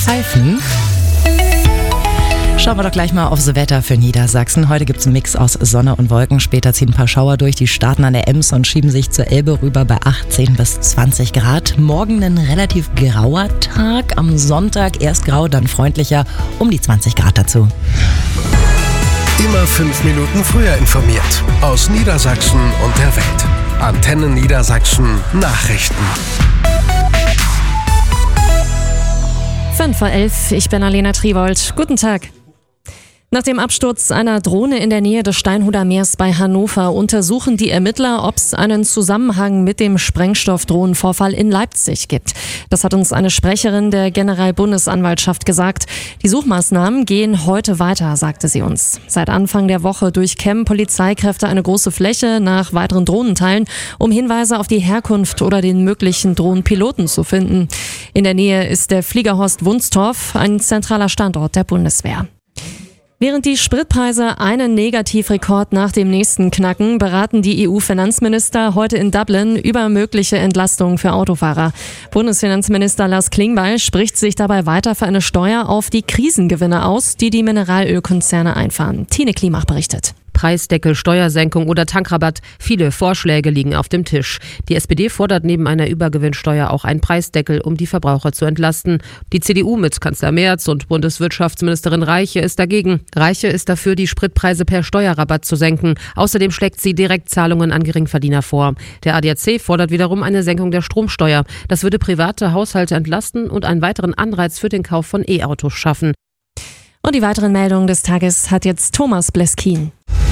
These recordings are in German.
pfeifen? Schauen wir doch gleich mal aufs Wetter für Niedersachsen. Heute gibt es einen Mix aus Sonne und Wolken. Später ziehen ein paar Schauer durch. Die starten an der Ems und schieben sich zur Elbe rüber bei 18 bis 20 Grad. Morgen ein relativ grauer Tag. Am Sonntag erst grau, dann freundlicher, um die 20 Grad dazu. Immer 5 Minuten früher informiert. Aus Niedersachsen und der Welt. Antenne Niedersachsen Nachrichten. 5:11 Uhr, ich bin Alena Triwold. Guten Tag. Nach dem Absturz einer Drohne in der Nähe des Steinhuder Meers bei Hannover untersuchen die Ermittler, ob es einen Zusammenhang mit dem Sprengstoffdrohnenvorfall in Leipzig gibt. Das hat uns eine Sprecherin der Generalbundesanwaltschaft gesagt. Die Suchmaßnahmen gehen heute weiter, sagte sie uns. Seit Anfang der Woche durchkämmen Polizeikräfte eine große Fläche nach weiteren Drohnenteilen, um Hinweise auf die Herkunft oder den möglichen Drohnenpiloten zu finden. In der Nähe ist der Fliegerhorst Wunstorf, ein zentraler Standort der Bundeswehr. Während die Spritpreise einen Negativrekord nach dem nächsten knacken, beraten die EU-Finanzminister heute in Dublin über mögliche Entlastungen für Autofahrer. Bundesfinanzminister Lars Klingbeil spricht sich dabei weiter für eine Steuer auf die Krisengewinne aus, die die Mineralölkonzerne einfahren. Tine Klimach berichtet. Preisdeckel, Steuersenkung oder Tankrabatt. Viele Vorschläge liegen auf dem Tisch. Die SPD fordert neben einer Übergewinnsteuer auch einen Preisdeckel, um die Verbraucher zu entlasten. Die CDU mit Kanzler Merz und Bundeswirtschaftsministerin Reiche ist dagegen. Reiche ist dafür, die Spritpreise per Steuerrabatt zu senken. Außerdem schlägt sie Direktzahlungen an Geringverdiener vor. Der ADAC fordert wiederum eine Senkung der Stromsteuer. Das würde private Haushalte entlasten und einen weiteren Anreiz für den Kauf von E-Autos schaffen. Und die weiteren Meldungen des Tages hat jetzt Thomas Bleskin.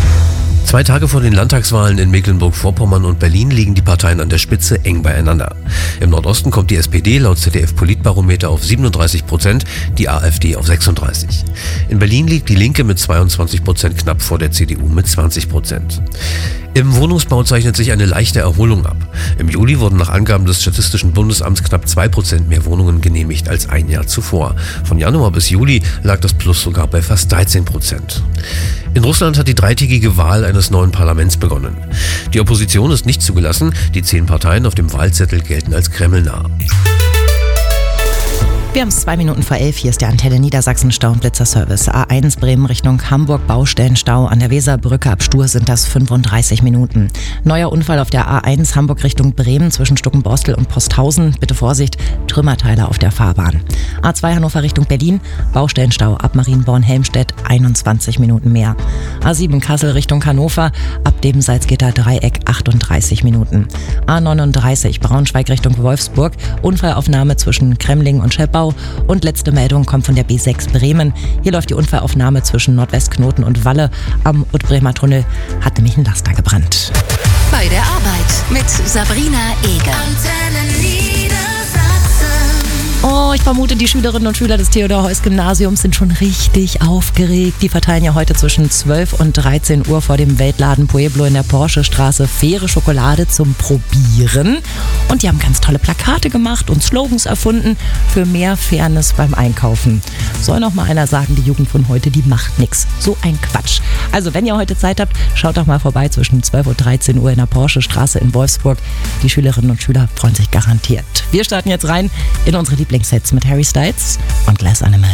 2 Tage vor den Landtagswahlen in Mecklenburg-Vorpommern und Berlin liegen die Parteien an der Spitze eng beieinander. Im Nordosten kommt die SPD laut ZDF-Politbarometer auf 37%, die AfD auf 36%. In Berlin liegt die Linke mit 22% knapp vor der CDU mit 20%. Im Wohnungsbau zeichnet sich eine leichte Erholung ab. Im Juli wurden nach Angaben des Statistischen Bundesamts knapp 2% mehr Wohnungen genehmigt als ein Jahr zuvor. Von Januar bis Juli lag das Plus sogar bei fast 13%. In Russland hat die 3-tägige Wahl eines neuen Parlaments begonnen. Die Opposition ist nicht zugelassen, die 10 Parteien auf dem Wahlzettel gelten als kremlnah. Wir haben es 2 Minuten vor 11. Hier ist der Antenne Niedersachsen Stau- und Blitzerservice. A1 Bremen Richtung Hamburg, Baustellenstau. An der Weserbrücke ab Stur sind das 35 Minuten. Neuer Unfall auf der A1 Hamburg Richtung Bremen zwischen Stuckenborstel und Posthausen. Bitte Vorsicht, Trümmerteile auf der Fahrbahn. A2 Hannover Richtung Berlin, Baustellenstau ab Marienborn-Helmstedt 21 Minuten mehr. A7 Kassel Richtung Hannover, ab dem Salzgitter Dreieck 38 Minuten. A39 Braunschweig Richtung Wolfsburg, Unfallaufnahme zwischen Kremling und Schleppau. Und letzte Meldung kommt von der B6 Bremen. Hier läuft die Unfallaufnahme zwischen Nordwestknoten und Walle. Am Utbremer Tunnel hat nämlich ein Laster gebrannt. Bei der Arbeit mit Sabrina Eger. Oh, ich vermute, die Schülerinnen und Schüler des Theodor-Heuss-Gymnasiums sind schon richtig aufgeregt. Die verteilen ja heute zwischen 12 und 13 Uhr vor dem Weltladen Pueblo in der Porsche-Straße faire Schokolade zum Probieren. Und die haben ganz tolle Plakate gemacht und Slogans erfunden für mehr Fairness beim Einkaufen. Soll noch mal einer sagen, die Jugend von heute, die macht nix. So ein Quatsch. Also wenn ihr heute Zeit habt, schaut doch mal vorbei zwischen 12 und 13 Uhr in der Porsche-Straße in Wolfsburg. Die Schülerinnen und Schüler freuen sich garantiert. Wir starten jetzt rein in unsere Lieblingssets mit Harry Styles und Glass Animal.